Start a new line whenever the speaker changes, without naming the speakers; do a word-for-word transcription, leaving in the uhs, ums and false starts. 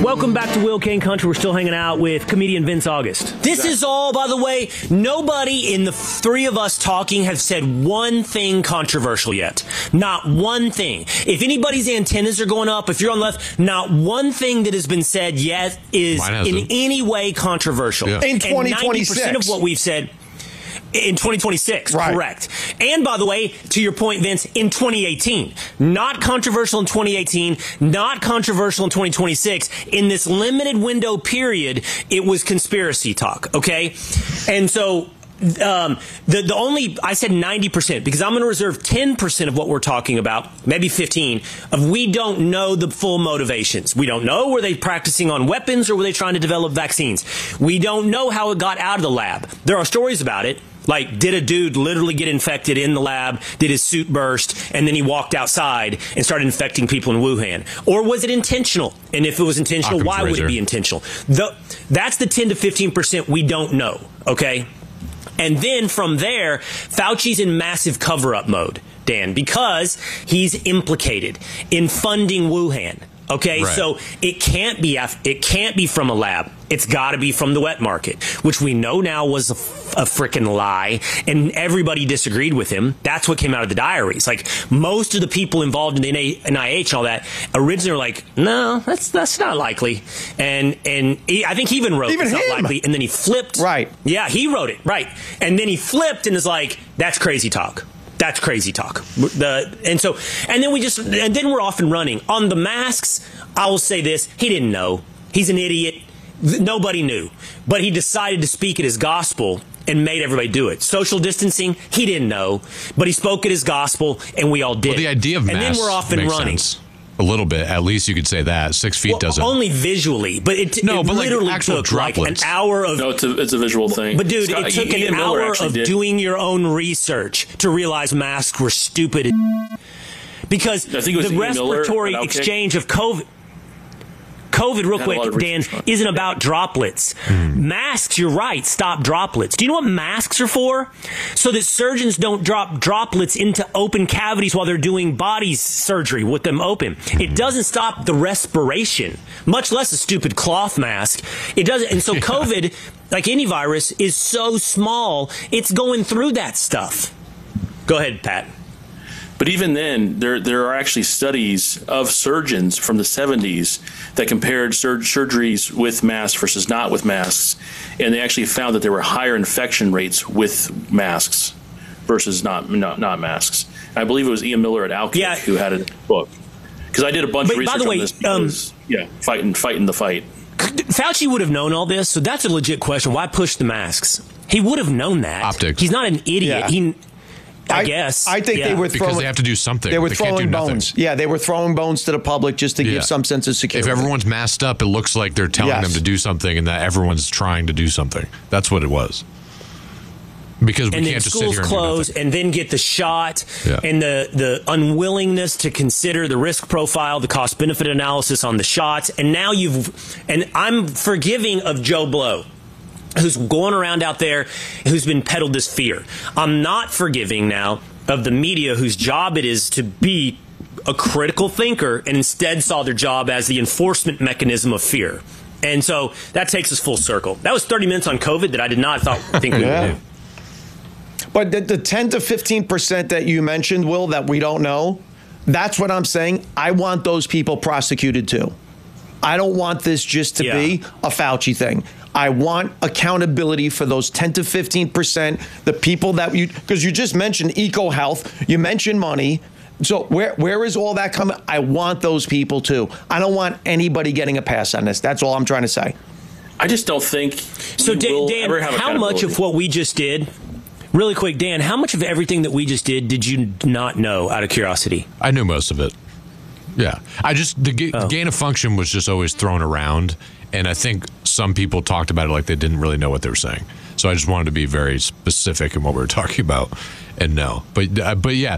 Welcome back to Will Kane Country. We're still hanging out with comedian Vince August. This is all, by the way, nobody in the three of us talking have said one thing controversial yet. Not one thing. If anybody's antennas are going up, if you're on the left, not one thing that has been said yet is in any way controversial.
Yeah.
In twenty twenty-six.
And ninety percent of what we've said... In twenty twenty-six, right. Correct. And by the way, to your point, Vince, in twenty eighteen, not controversial in twenty eighteen, not controversial in twenty twenty-six. In this limited window period, it was conspiracy talk, okay? And so... Um, the, the only, I said ninety percent because I'm going to reserve ten percent of what we're talking about, maybe fifteen, of we don't know the full motivations. We don't know, were they practicing on weapons or were they trying to develop vaccines? We don't know how it got out of the lab. There are stories about it. Like, did a dude literally get infected in the lab? Did his suit burst? And then he walked outside and started infecting people in Wuhan? Or was it intentional? And if it was intentional,
Occam's
why
razor.
would it be intentional? The, that's the ten to fifteen percent we don't know, okay? And then from there, Fauci's in massive cover-up mode, Dan, because he's implicated in funding Wuhan. Okay,
right.
So it can't be it can't be from a lab. It's got to be from the wet market, which we know now was a, a freaking lie, and everybody disagreed with him. That's what came out of the diaries. Like, most of the people involved in the N I H and all that originally were like, no, that's that's not likely. And and he, I think he even wrote
even
it's
him.
not likely, and then he flipped.
Right.
Yeah, he wrote it right, and then he flipped and is like, that's crazy talk. That's crazy talk. The, and so, and then we just, and then we're off and running. On the masks, I will say this, he didn't know. He's an idiot. Nobody knew. But he decided to speak it as gospel and made everybody do it. Social distancing, he didn't know. But he spoke it as gospel, and we all did.
Well, the idea of
and
masks
then we're off and
makes
running.
sense. A little bit, at least you could say that. Six feet
Well,
doesn't.
only visually, but it,
No,
it
but like
literally
actual
took
droplets.
like an hour of...
No, it's a, it's a visual thing.
But dude,
Scott,
it took
Ian
an
Miller
hour
actually
of
did.
doing your own research to realize masks were stupid as because
I think it was
the
Ian Miller
respiratory
at Outkick.
exchange of COVID... COVID, real
Had a lot
quick,
of
Dan,
research on it.
isn't about droplets. Masks, you're right, stop droplets. Do you know what masks are for? So that surgeons don't drop droplets into open cavities while they're doing body surgery with them open. It doesn't stop the respiration, much less a stupid cloth mask. It doesn't. And so COVID, like any virus, is so small, it's going through that stuff. Go ahead, Pat.
But even then, there there are actually studies of surgeons from the seventies that compared sur- surgeries with masks versus not with masks, and they actually found that there were higher infection rates with masks versus not not, not masks. I believe it was Ian Miller at Outkick
Yeah.
who had a book. Because I did a bunch
But
of
by
research
the way,
on this because, um, yeah, fighting fighting the fight.
Fauci would have known all this, so that's a legit question. Why push the masks? He would have known that.
Optics.
He's not an idiot.
Yeah.
He... I,
I
guess.
I think
yeah.
they were
because
throwing,
they have to do something.
They were
They can't
throwing
do nothing.
bones. Yeah, they were throwing bones to the public just to
Yeah.
give some sense of security.
If everyone's masked up, it looks like they're telling
Yes.
them to do something and that everyone's trying to do something. That's what it was. Because we
and then
can't just sit
schools
here and
close
do nothing.
and then get the shot
Yeah.
and the, the unwillingness to consider the risk profile, the cost benefit analysis on the shots. And now you've, and I'm forgiving of Joe Blow, who's going around out there, who's been peddled this fear. I'm not forgiving now of the media whose job it is to be a critical thinker and instead saw their job as the enforcement mechanism of fear. And so that takes us full circle. That was thirty minutes on COVID that I did not thought, think we
Yeah.
would do.
But the, the ten to fifteen percent that you mentioned, Will, that we don't know, that's what I'm saying. I want those people prosecuted too. I don't want this just to
Yeah.
be a Fauci thing. I want accountability for those ten to fifteen percent, the people that you, because you just mentioned EcoHealth, you mentioned money. So where where is all that coming? I want those people too. I don't want anybody getting a pass on this. That's all I'm trying to say.
I just don't think
So,
we
Dan,
will
Dan
ever have
how much
accountability.
of what we just did, really quick, Dan, how much of everything that we just did did you not know out of curiosity?
I knew most of it. Yeah. I just, the ga-
Oh.
gain of function was just always thrown around. And I think some people talked about it like they didn't really know what they were saying. So I just wanted to be very specific in what we were talking about and know. But, uh, but yeah,